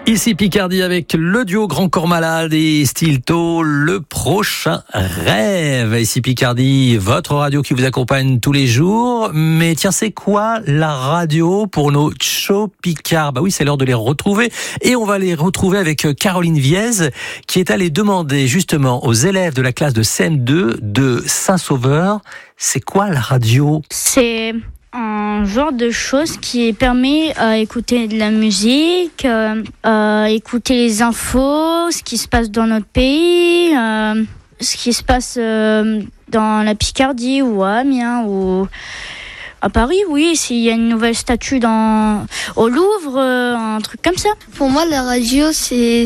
Ici Picardie avec le duo Grand Corps Malade et Stilto, le prochain rêve. Ici Picardie, votre radio qui vous accompagne tous les jours. Mais tiens, c'est quoi la radio pour nos Tcho Picard? Bah oui, c'est l'heure de les retrouver. Et on va les retrouver avec Caroline Viez, qui est allée demander justement aux élèves de la classe de CM2 de Saint-Sauveur, c'est quoi la radio? C'est un genre de chose qui permet d'écouter de la musique, écouter les infos, ce qui se passe dans notre pays, ce qui se passe dans la Picardie ou à Amiens ou à Paris, oui, s'il y a une nouvelle statue au Louvre, un truc comme ça. Pour moi, la radio, c'est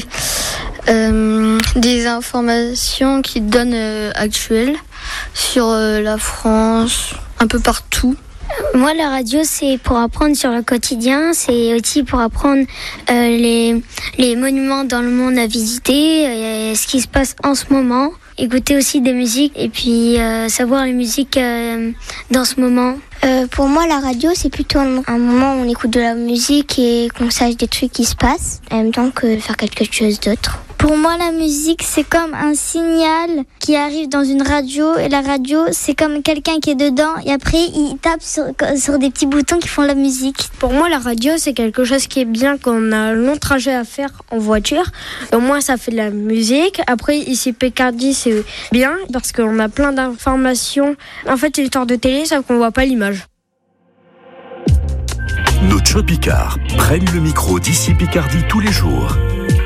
des informations qui donnent actuelles sur la France, un peu partout. Moi, la radio, c'est pour apprendre sur le quotidien, c'est aussi pour apprendre les monuments dans le monde à visiter, ce qui se passe en ce moment, écouter aussi des musiques et puis savoir les musiques dans ce moment. Pour moi, la radio, c'est plutôt un moment où on écoute de la musique et qu'on sache des trucs qui se passent, en même temps que faire quelque chose d'autre. Pour moi, la musique, c'est comme un signal qui arrive dans une radio. Et la radio, c'est comme quelqu'un qui est dedans. Et après, il tape sur des petits boutons qui font la musique. Pour moi, la radio, c'est quelque chose qui est bien quand on a un long trajet à faire en voiture. Au moins, ça fait de la musique. Après, ici, Picardie, c'est bien parce qu'on a plein d'informations. En fait, c'est une sorte de télé, sauf qu'on voit pas l'image. Nos Tcho Picard prennent le micro d'ici Picardie tous les jours.